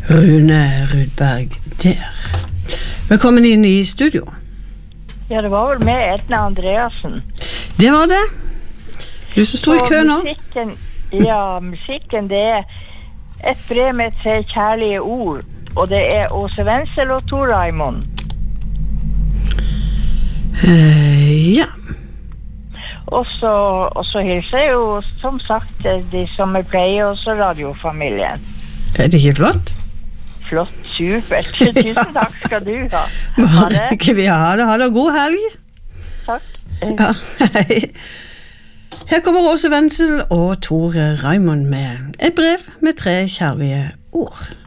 Rune Rudberg der. Velkommen inn i studio. Ja, det var vel med Edna Andreasen. Det var det. Du som stod i kø nå. Musikken det et brev med 3 kjærlige ord, og det Åse Wenzel og Tor Raimond. Ja. Og så hilser jeg jo, som sagt, de som pleier, også radiofamilien. Det ikke flott? Flott, supert. Tusen takk skal du ha. Ha det, god helg. Takk. Ja, hei. Her kommer Åse Wenzel og Tor Raimond med et brev med 3 kjærlige ord.